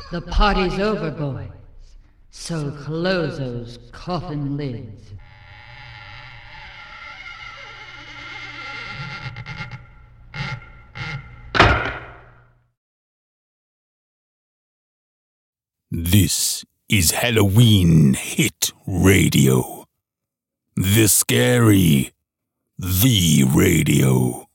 The party's over, boys. So close those coffin lids. This is Halloween Hit Radio. The Scary, the Radio.